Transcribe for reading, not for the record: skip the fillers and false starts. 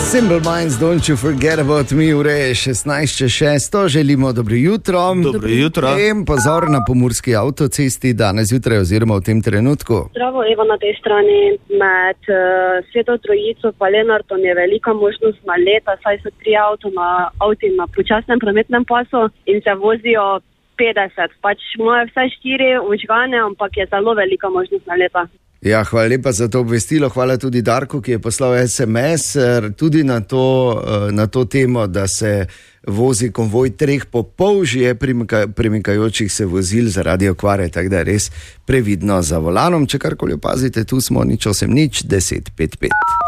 Simple Minds, don't you forget about me, ure je 16:06, želimo dobro jutro. Dobro jutro. Pozor na pomurski avtocesti danes zjutraj oziroma v tem trenutku. Zdravo, Eva na tej strani. Med Sveto Trojico pa Lenartom je velika možnost naleta, saj so 3 avti na počasnem prometnem pasu in se vozijo 50. Pač imajo vse 4 užgane, ampak je zelo velika možnost naleta. Ja, hvala lepa za to obvestilo, hvala tudi Darku, ki je poslal SMS tudi na to temo, da se vozi konvoj 3 po polžje premikajočih se vozil zaradi okvare, tako da je res previdno za volanom. Če karkoli opazite, tu smo 0800 10 55.